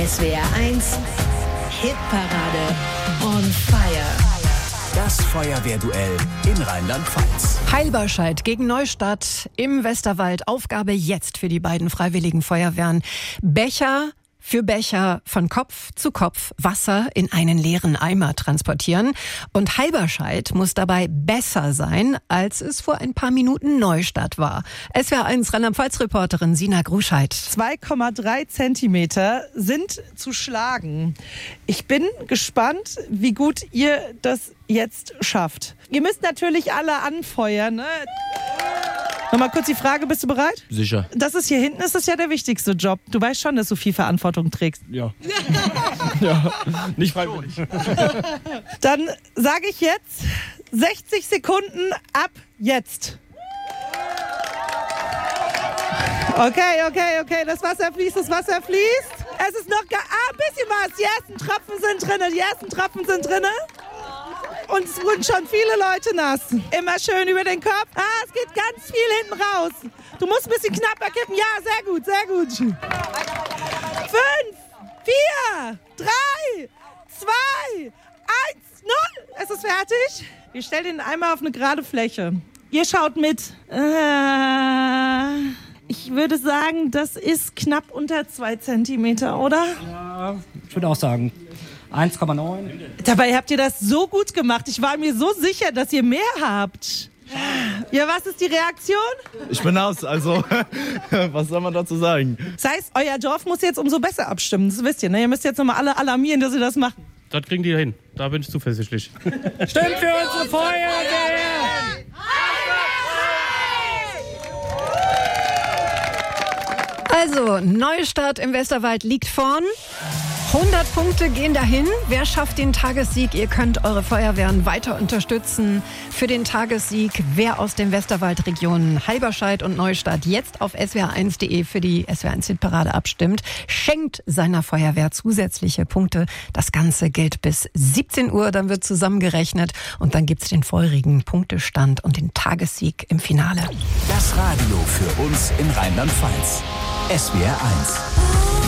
SWR 1 Hitparade on Fire. Das Feuerwehrduell in Rheinland-Pfalz. Heilberscheid gegen Neustadt im Westerwald. Aufgabe jetzt für die beiden freiwilligen Feuerwehren. Becher für Becher von Kopf zu Kopf Wasser in einen leeren Eimer transportieren. Und Heilberscheid muss dabei besser sein, als es vor ein paar Minuten Neustadt war. SWR 1 Rheinland-Pfalz-Reporterin Sina Gruscheid. 2,3 Zentimeter sind zu schlagen. Ich bin gespannt, wie gut ihr das jetzt schafft. Ihr müsst natürlich alle anfeuern, ne? Nochmal kurz die Frage, bist du bereit? Sicher. Das ist hier hinten, ist das ja der wichtigste Job. Du weißt schon, dass du viel Verantwortung trägst. Ja. Ja, nicht freiwillig. Dann sage ich jetzt 60 Sekunden ab jetzt. Okay. Das Wasser fließt. Es ist noch ein bisschen was. Die ersten Tropfen sind drin. Und es wurden schon viele Leute nass. Immer schön über den Kopf. Es geht ganz viel hinten raus. Du musst ein bisschen knapper kippen. Ja, sehr gut. 5, 4, 3, 2, 1, 0. Es ist fertig. Wir stellen den Eimer auf eine gerade Fläche. Ihr schaut mit. Ich würde sagen, das ist knapp unter 2 Zentimeter, oder? Ja, ich würde auch sagen 1,9. Dabei habt ihr das so gut gemacht. Ich war mir so sicher, dass ihr mehr habt. Ja, was ist die Reaktion? Ich bin nass, also was soll man dazu sagen? Das heißt, euer Dorf muss jetzt umso besser abstimmen. Das wisst ihr, ne? Ihr müsst jetzt nochmal alle alarmieren, dass ihr das macht. Das kriegen die hin. Da bin ich zuversichtlich. Stimmt für unsere Feuerwehr! Also, Neustadt im Westerwald liegt vorn. 100 Punkte gehen dahin. Wer schafft den Tagessieg? Ihr könnt eure Feuerwehren weiter unterstützen für den Tagessieg. Wer aus den Westerwaldregionen Heilberscheid und Neustadt jetzt auf swr1.de für die SWR1 Hitparade abstimmt, schenkt seiner Feuerwehr zusätzliche Punkte. Das Ganze gilt bis 17 Uhr. Dann wird zusammengerechnet und dann gibt's den feurigen Punktestand und den Tagessieg im Finale. Das Radio für uns in Rheinland-Pfalz. SWR 1.